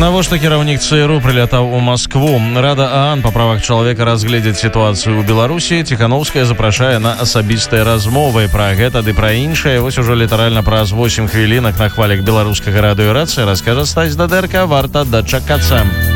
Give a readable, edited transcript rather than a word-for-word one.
Навошта кіраўнік ЦРУ прылятаў у Маскву. Рада ААН па правах чалавека разгледзець сітуацыю ў Беларусі. Ціхановская запрашае на асабістыя размовы. Пра гэта ды пра іншае вось ужо літаральна праз 8 хвілінак на хвалях беларускага радыёрацыі раскажа Стась Дадэрка. Варта дачакацца.